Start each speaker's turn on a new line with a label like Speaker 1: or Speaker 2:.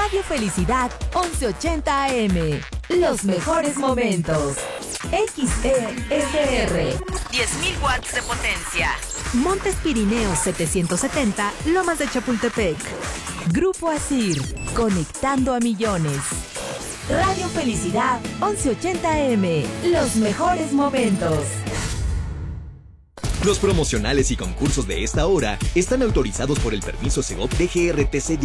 Speaker 1: Radio Felicidad 1180 AM. Los mejores momentos. XESR. 10.000 watts de potencia. Montes Pirineos 770, Lomas de Chapultepec. Grupo Asir, conectando a millones. Radio Felicidad 1180 AM. Los mejores momentos.
Speaker 2: Los promocionales y concursos de esta hora están autorizados por el permiso Segov DGRTC